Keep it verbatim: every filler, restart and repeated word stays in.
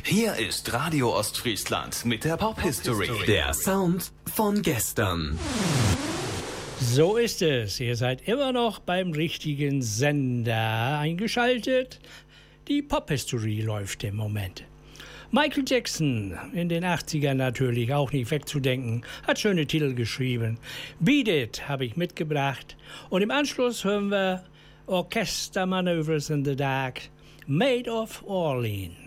Hier ist Radio Ostfriesland mit der Pop History. Der Sound von gestern. So ist es. Ihr seid immer noch beim richtigen Sender eingeschaltet. Die Pop History läuft im Moment. Michael Jackson, in den achtzigern natürlich, auch nicht wegzudenken, hat schöne Titel geschrieben. Beat It habe ich mitgebracht. Und im Anschluss hören wir Orchestermanövers in the Dark, Made of Orleans.